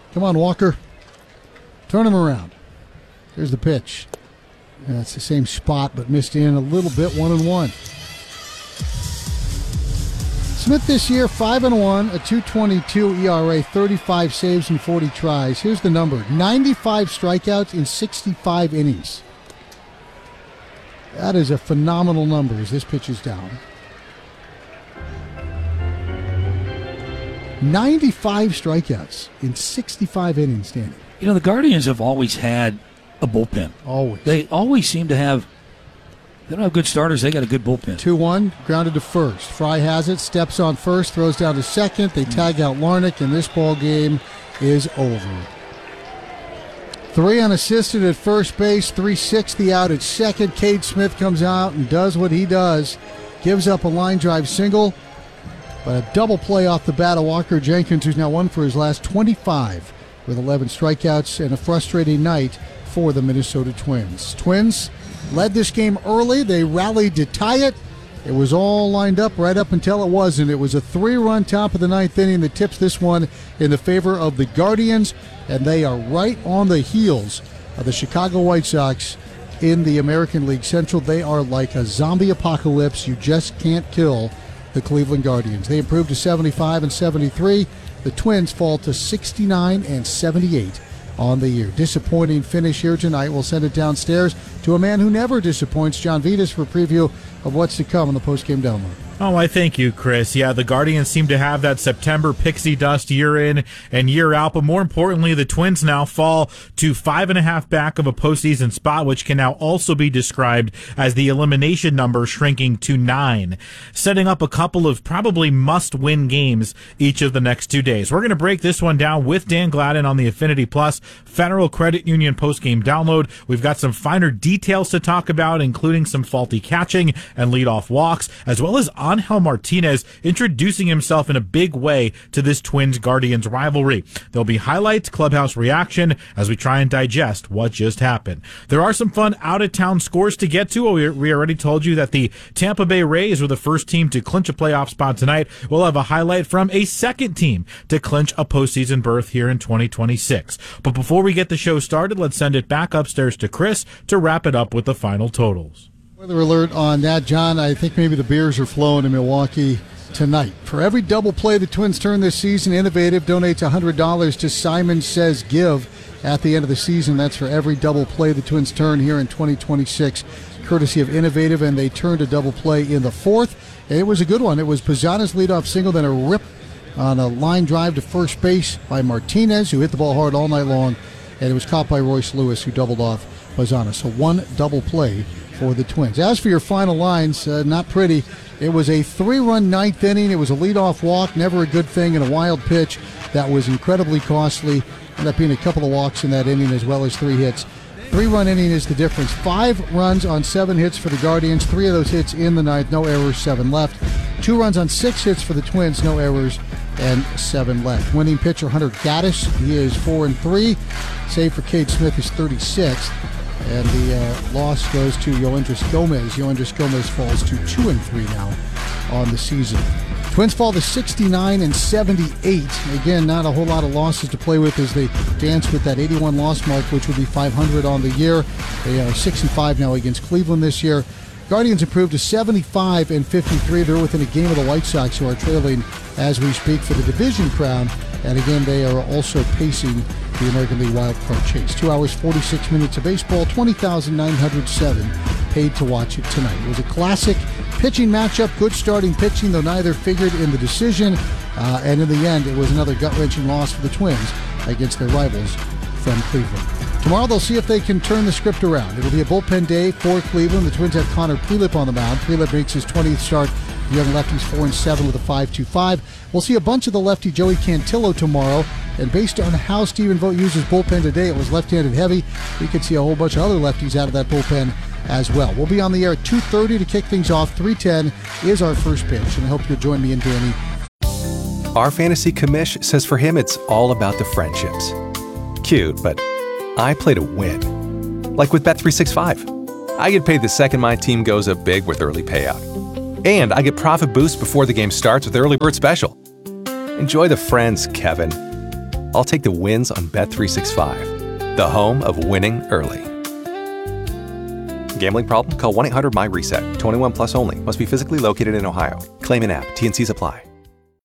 Come on, Walker. Turn him around. Here's the pitch. It's the same spot, but missed in a little bit, 1-1. Smith this year, 5-1, a 2.22 ERA, 35 saves and 40 tries. Here's the number, 95 strikeouts in 65 innings. That is a phenomenal number as this pitch is down. 95 strikeouts in 65 innings, Danny. You know, the Guardians have always had a bullpen. Always. They always seem to have, they don't have good starters, they got a good bullpen. 2-1, grounded to first. Fry has it, steps on first, throws down to second. They tag out Larnach, and this ball game is over. 3 unassisted at first base, 360 out at second. Cade Smith comes out and does what he does. Gives up a line drive single, but a double play off the bat of Walker Jenkins, who's now 1 for his last 25 with 11 strikeouts, and a frustrating night for the Minnesota Twins. Twins led this game early. They rallied to tie it. It was all lined up right up until it wasn't. It was a 3-run top of the 9th inning that tips this one in the favor of the Guardians, and they are right on the heels of the Chicago White Sox in the American League Central. They are like a zombie apocalypse. You just can't kill the Cleveland Guardians. They improved to 75 and 73. The Twins fall to 69 and 78 on the year. Disappointing finish here tonight. We'll send it downstairs to a man who never disappoints, John Vitas, for a preview of what's to come on the postgame download. Oh, I thank you, Chris. Yeah, the Guardians seem to have that September pixie dust year in and year out, but more importantly, the Twins now fall to 5.5 back of a postseason spot, which can now also be described as the elimination number shrinking to 9, setting up a couple of probably must-win games each of the next 2 days. We're going to break this one down with Dan Gladden on the Affinity Plus Federal Credit Union postgame download. We've got some finer details to talk about, including some faulty catching and leadoff walks, as well as Angel Martinez introducing himself in a big way to this Twins-Guardians rivalry. There'll be highlights, clubhouse reaction, as we try and digest what just happened. There are some fun out-of-town scores to get to. We already told you that the Tampa Bay Rays were the first team to clinch a playoff spot tonight. We'll have a highlight from a second team to clinch a postseason berth here in 2026. But before we get the show started, let's send it back upstairs to Chris to wrap it up with the final totals. Weather alert on that, John. I think maybe the beers are flowing in Milwaukee tonight. For every double play the Twins turn this season, Innovative donates $100 to Simon Says Give at the end of the season. That's for every double play the Twins turn here in 2026, courtesy of Innovative, and they turned a double play in the fourth. It was a good one. It was Pizzana's leadoff single, then a rip on a line drive to first base by Martinez, who hit the ball hard all night long, and it was caught by Royce Lewis, who doubled off Pizzana. So one double play for the Twins. As for your final lines, not pretty. It was a 3-run 9th inning. It was a leadoff walk, never a good thing, and a wild pitch that was incredibly costly. Ended up being a couple of walks in that inning as well as 3 hits. 3-run inning is the difference. 5 runs on 7 hits for the Guardians. 3 of those hits in the ninth. No errors, 7 left. 2 runs on 6 hits for the Twins. No errors and 7 left. Winning pitcher Hunter Gaddis. He is 4-3. Save for Cade Smith is 36th. And the loss goes to Yoendris Gomez. Yoendris Gomez falls to 2-3 now on the season. Twins fall to 69 and 78. Again, not a whole lot of losses to play with as they dance with that 81 loss mark, which would be 500 on the year. They are 6-5 now against Cleveland this year. Guardians improved to 75 and 53. They're within a game of the White Sox, who are trailing as we speak for the division crown. And again, they are also pacing the American League wild card chase. 2 hours, 46 minutes of baseball, 20,907 paid to watch it tonight. It was a classic pitching matchup, good starting pitching, though neither figured in the decision. And in the end, it was another gut-wrenching loss for the Twins against their rivals from Cleveland. Tomorrow, they'll see if they can turn the script around. It'll be a bullpen day for Cleveland. The Twins have Connor Prielipp on the mound. Prielipp makes his 20th start. The young lefty's 4-7 with a 5.25. We'll see a bunch of the lefty Joey Cantillo tomorrow. And based on how Stephen Vogt uses bullpen today, it was left-handed heavy. We could see a whole bunch of other lefties out of that bullpen as well. We'll be on the air at 2:30 to kick things off. 3:10 is our first pitch, and I hope you'll join me and Danny. Our fantasy commish says for him it's all about the friendships. Cute, but I play to win. Like with Bet365. I get paid the second my team goes up big with early payout. And I get profit boost before the game starts with Early Bird Special. Enjoy the friends, Kevin. I'll take the wins on Bet365, the home of winning early. Gambling problem? Call 1-800-MY-RESET. 21 plus only. Must be physically located in Ohio. Claim in app. T&Cs apply.